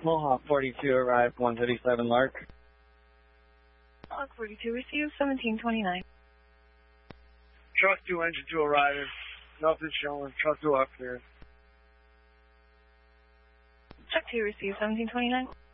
Mohawk 42 arrived 137 Lark. Mohawk 42 received 1729. Truck 2, engine 2 arriving. Nothing showing. Truck 2 up clear. Truck 2 received 1729.